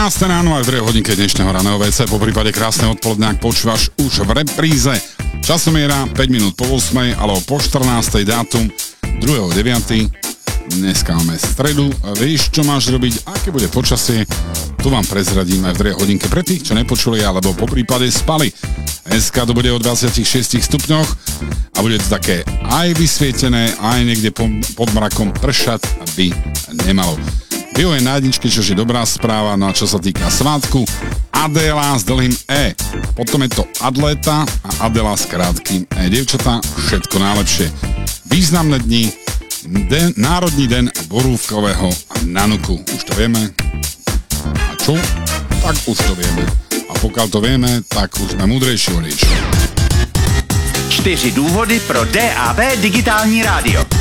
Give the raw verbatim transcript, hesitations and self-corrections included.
Krásne ráno aj v druhej hodinke dnešného raného vé cé, po prípade krásne odpoledne, ak počúvaš už v repríze. Časomiera päť minút po ôsmej, alebo po štrnástej, dátum druhého deviateho Dneska máme stredu. Vieš, čo máš robiť, aké bude počasie? Tu vám prezradím aj v druhej hodinke pre tých, čo nepočuli, alebo po prípade spali. Dneska to bude o dvadsaťšesť stupňoch a bude to také aj vysvietené, aj niekde pod mrakom, pršať by nemalo. Bio je na jedničke, čo je dobrá správa, no a čo sa týka svátku, Adéla s dlhým E. Potom je to Adléta a Adela s krátkým E. Dievčatá, všetko najlepšie. Významné dni, den, Národný den borúvkového nanuku. Už to vieme. A čo? Tak už to vieme. A pokiaľ to vieme, tak už sme múdrejší o niečo. Čtyři důvody pro dé á bé digitální rádio.